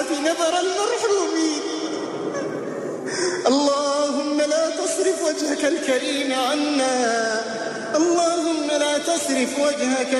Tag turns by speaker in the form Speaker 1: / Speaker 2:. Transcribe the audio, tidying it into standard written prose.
Speaker 1: الساعة نذر المرحومين. اللهم لا تصرف وجهك الكريم عنا، اللهم لا تصرف وجهك